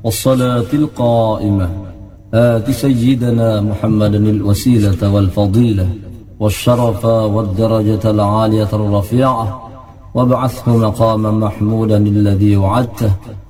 والصلاة القائمة آت سيدنا محمدا الوسيلة والفضيلة والشرف والدرجة العالية الرفيعة وابعثه مقاما محمودا الذي وعدته